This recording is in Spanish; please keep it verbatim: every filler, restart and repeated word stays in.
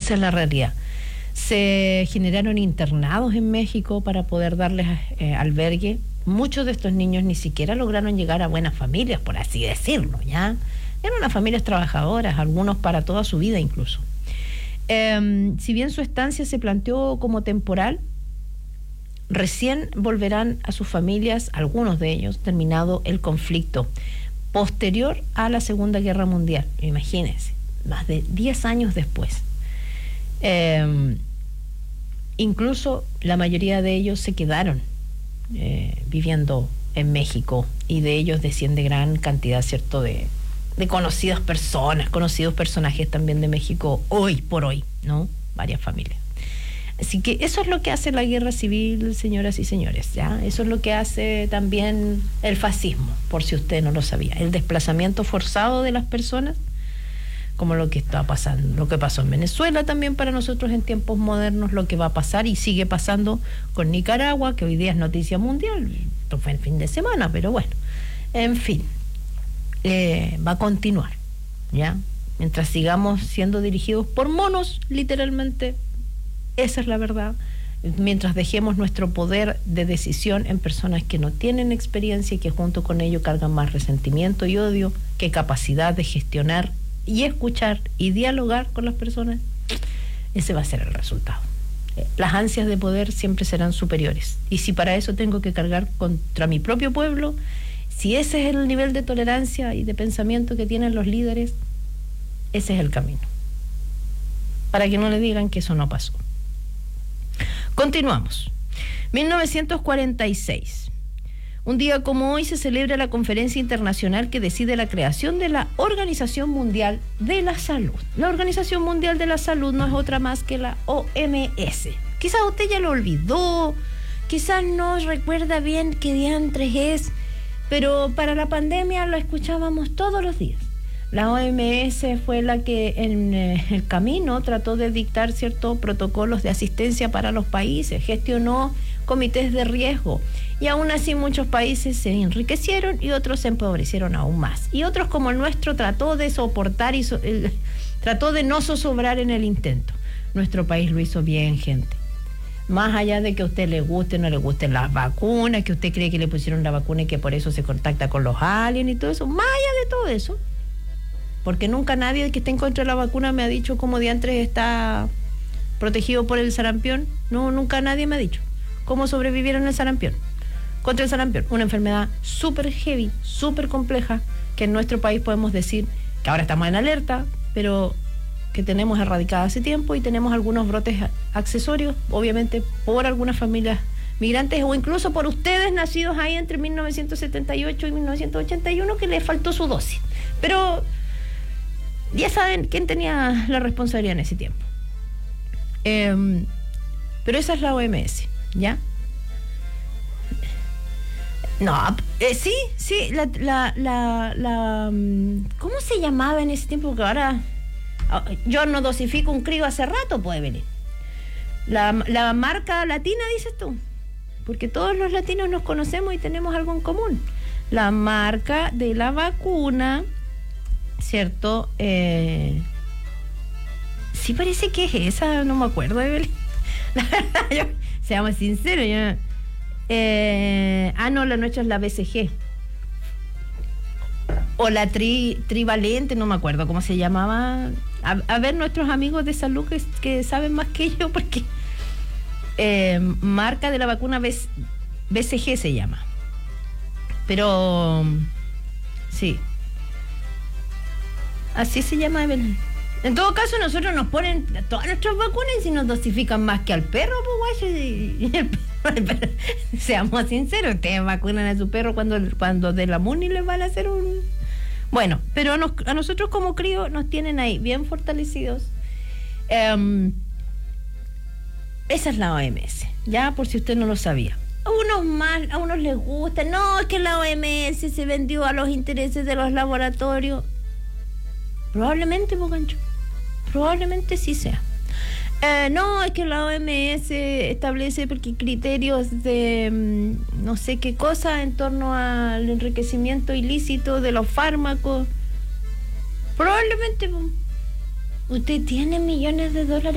Esa es la realidad. Se generaron internados en México para poder darles eh, albergue. Muchos de estos niños ni siquiera lograron llegar a buenas familias, por así decirlo, ¿ya? Eran unas familias trabajadoras, algunos para toda su vida incluso. Eh, si bien su estancia se planteó como temporal, recién volverán a sus familias, algunos de ellos, terminado el conflicto posterior a la Segunda Guerra Mundial. Imagínense, más de diez años después. Eh, incluso la mayoría de ellos se quedaron eh, viviendo en México, y de ellos desciende gran cantidad, ¿cierto?, de, de conocidas personas, conocidos personajes también de México hoy por hoy, ¿no? Varias familias. Así que eso es lo que hace la guerra civil, señoras y señores, ¿ya? Eso es lo que hace también el fascismo, por si usted no lo sabía. El desplazamiento forzado de las personas, como lo que está pasando, lo que pasó en Venezuela también para nosotros en tiempos modernos, lo que va a pasar y sigue pasando con Nicaragua, que hoy día es noticia mundial. Esto fue el fin de semana, pero bueno, en fin, eh, va a continuar, ¿ya? Mientras sigamos siendo dirigidos por monos, literalmente. Esa es la verdad. Mientras dejemos nuestro poder de decisión en personas que no tienen experiencia y que junto con ello cargan más resentimiento y odio que capacidad de gestionar y escuchar y dialogar con las personas, ese va a ser el resultado. Las ansias de poder siempre serán superiores. Y si para eso tengo que cargar contra mi propio pueblo, si ese es el nivel de tolerancia y de pensamiento que tienen los líderes, ese es el camino. Para que no le digan que eso no pasó. Continuamos. mil novecientos cuarenta y seis. Un día como hoy se celebra la conferencia internacional que decide la creación de la Organización Mundial de la Salud. La Organización Mundial de la Salud no es otra más que la O M S. Quizás usted ya lo olvidó, quizás no recuerda bien qué diantres es, pero para la pandemia la escuchábamos todos los días. La O M S fue la que en eh, el camino trató de dictar ciertos protocolos de asistencia para los países, gestionó comités de riesgo, y aún así muchos países se enriquecieron y otros se empobrecieron aún más. Y otros como el nuestro trató de soportar y so, el, trató de no zozobrar en el intento. Nuestro país lo hizo bien, gente. Más allá de que a usted le guste o no le gusten las vacunas, que usted cree que le pusieron la vacuna y que por eso se contacta con los aliens y todo eso, más allá de todo eso, porque nunca nadie que esté en contra de la vacuna me ha dicho cómo diantres está protegido por el sarampión. No, nunca nadie me ha dicho cómo sobrevivieron el sarampión, contra el sarampión, una enfermedad súper heavy, súper compleja, que en nuestro país podemos decir que ahora estamos en alerta, pero que tenemos erradicada hace tiempo, y tenemos algunos brotes accesorios, obviamente por algunas familias migrantes o incluso por ustedes nacidos ahí entre mil novecientos setenta y ocho y mil novecientos ochenta y uno, que les faltó su dosis. Pero ya saben quién tenía la responsabilidad en ese tiempo. Eh, pero esa es la O M S, ¿ya? No, eh, sí, sí, la, la, la, la, ¿cómo se llamaba en ese tiempo? Porque ahora yo no dosifico un crío hace rato, pues, Evelyn. La, la marca latina, dices tú, porque todos los latinos nos conocemos y tenemos algo en común. La marca de la vacuna, ¿cierto? Eh, sí, parece que es esa, no me acuerdo, Evelyn. La verdad, yo, seamos sinceros, yo, eh, ah, no, la nuestra es la B C G. O la tri, trivalente, no me acuerdo cómo se llamaba. A, a ver, nuestros amigos de salud que, que saben más que yo, porque eh, marca de la vacuna B C G se llama. Pero sí, así se llama, Evelyn. En todo caso, nosotros nos ponen todas nuestras vacunas y si nos dosifican más que al perro, pues guay, y el perro, seamos sinceros, ustedes vacunan a su perro cuando, cuando de la MUNI les van a hacer un... Bueno, pero a, nos, a nosotros como críos nos tienen ahí bien fortalecidos. Um, esa es la O M S, ya, por si usted no lo sabía. A unos más, a unos les gusta, no, es que la O M S se vendió a los intereses de los laboratorios. Probablemente, Bocancho, probablemente sí sea. Eh, no, es que la O M S establece porque criterios de mmm, no sé qué cosa en torno al enriquecimiento ilícito de los fármacos. Probablemente usted tiene millones de dólares